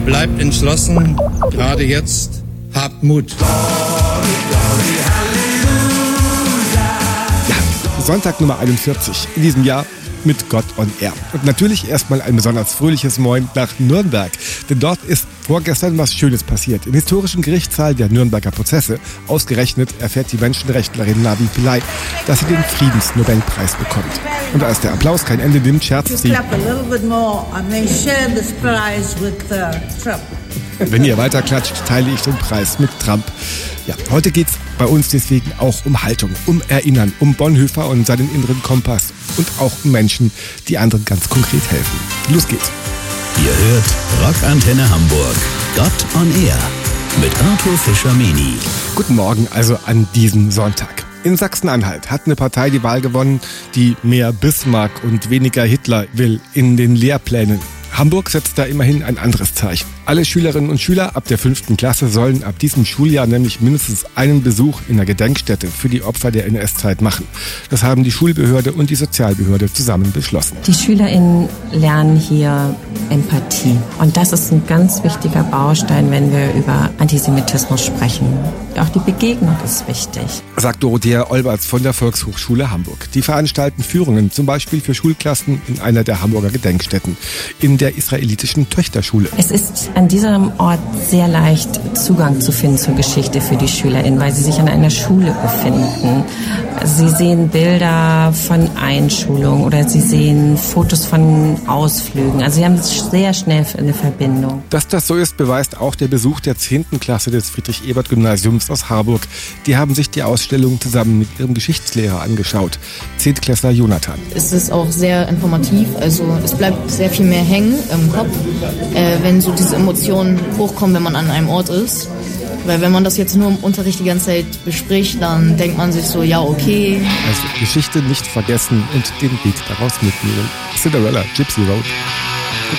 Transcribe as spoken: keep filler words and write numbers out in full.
bleibt entschlossen, gerade jetzt, habt Mut. Ja, Sonntag Nummer einundvierzig in diesem Jahr mit Gott on Air. Und natürlich erstmal ein besonders fröhliches Moin nach Nürnberg. Denn dort ist vorgestern was Schönes passiert. Im historischen Gerichtssaal der Nürnberger Prozesse, ausgerechnet, erfährt die Menschenrechtlerin Navi Pillay, dass sie den Friedensnobelpreis bekommt. Und als der Applaus kein Ende nimmt, scherzt sie: Wenn ihr weiter klatscht, teile ich den Preis mit Trump. Ja, heute geht's bei uns deswegen auch um Haltung, um Erinnern, um Bonhoeffer und seinen inneren Kompass und auch um Menschen, die anderen ganz konkret helfen. Los geht's. Ihr hört Rockantenne Hamburg, Gott on Air mit Arthur Fischer-Meni. Guten Morgen also an diesem Sonntag. In Sachsen-Anhalt hat eine Partei die Wahl gewonnen, die mehr Bismarck und weniger Hitler will in den Lehrplänen. Hamburg setzt da immerhin ein anderes Zeichen. Alle Schülerinnen und Schüler ab der fünften Klasse sollen ab diesem Schuljahr nämlich mindestens einen Besuch in der Gedenkstätte für die Opfer der N S-Zeit machen. Das haben die Schulbehörde und die Sozialbehörde zusammen beschlossen. Die SchülerInnen lernen hier Empathie. Und das ist ein ganz wichtiger Baustein, wenn wir über Antisemitismus sprechen. Auch die Begegnung ist wichtig. Sagt Dorothea Olberts von der Volkshochschule Hamburg. Die veranstalten Führungen, zum Beispiel für Schulklassen in einer der Hamburger Gedenkstätten, in der israelitischen Töchterschule. Es ist an diesem Ort sehr leicht, Zugang zu finden zur Geschichte für die SchülerInnen, weil sie sich an einer Schule befinden. Sie sehen Bilder von Einschulung oder sie sehen Fotos von Ausflügen. Also sie haben sehr schnell eine Verbindung. Dass das so ist, beweist auch der Besuch der zehnten Klasse des Friedrich-Ebert-Gymnasiums aus Harburg. Die haben sich die Ausstellung zusammen mit ihrem Geschichtslehrer angeschaut. Zehntklässler Jonathan. Es ist auch sehr informativ, also es bleibt sehr viel mehr hängen im Kopf, äh, wenn so diese Emotionen hochkommen, wenn man an einem Ort ist. Weil wenn man das jetzt nur im Unterricht die ganze Zeit bespricht, dann denkt man sich so, ja, okay. Also Geschichte nicht vergessen und den Weg daraus mitnehmen. Cinderella, Gypsy Road.